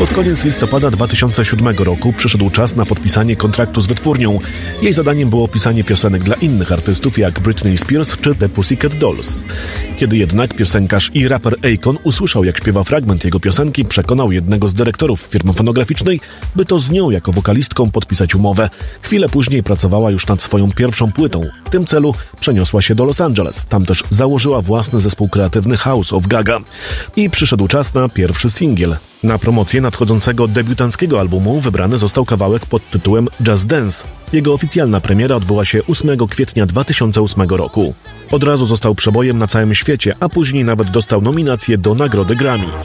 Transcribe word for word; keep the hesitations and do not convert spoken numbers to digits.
Pod koniec listopada dwa tysiące siódmego roku przyszedł czas na podpisanie kontraktu z wytwórnią. Jej zadaniem było pisanie piosenek dla innych artystów jak Britney Spears czy The Pussycat Dolls. Kiedy jednak piosenkarz i raper Akon usłyszał, jak śpiewa fragment jego piosenki, przekonał jednego z dyrektorów firmy fonograficznej, by to z nią jako wokalistką podpisać umowę. Chwilę później pracowała już nad swoją pierwszą płytą. W tym celu przeniosła się do Los Angeles. Tam też założyła własny zespół kreatywny House of Gaga. I przyszedł czas na pierwszy singiel. Na promocję nadchodzącego debiutanckiego albumu wybrany został kawałek pod tytułem Just Dance. Jego oficjalna premiera odbyła się ósmego kwietnia dwa tysiące ósmego roku. Od razu został przebojem na całym świecie, a później nawet dostał nominację do nagrody Grammy.